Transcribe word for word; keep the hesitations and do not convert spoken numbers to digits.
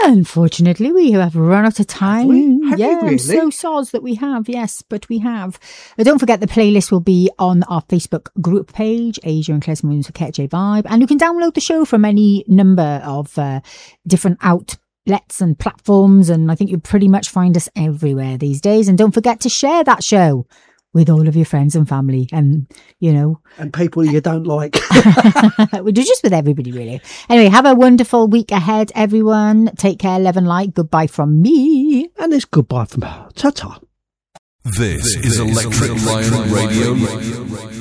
Unfortunately, we have run out of time. Have we? Have yeah, we really? I'm so soz that we have. Yes, but we have. Uh, don't forget the playlist will be on our Facebook group page, Asia and Claire Moons for Catch a Vibe. And you can download the show from any number of uh, different outlets and platforms. And I think you pretty much find us everywhere these days. And don't forget to share that show with all of your friends and family and, you know. And people you don't like. We're just with everybody, really. Anyway, have a wonderful week ahead, everyone. Take care, love and light. Goodbye from me. And it's goodbye from her. Ta-ta. This, this is Electric Lion Radio. Radio.